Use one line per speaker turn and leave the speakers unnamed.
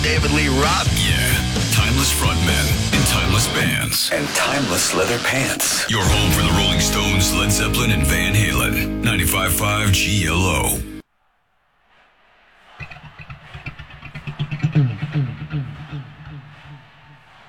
David Lee Roth.
Yeah, timeless frontmen in timeless bands.
And timeless leather pants.
Your home for the Rolling Stones, Led Zeppelin, and Van Halen. 95.5 GLO.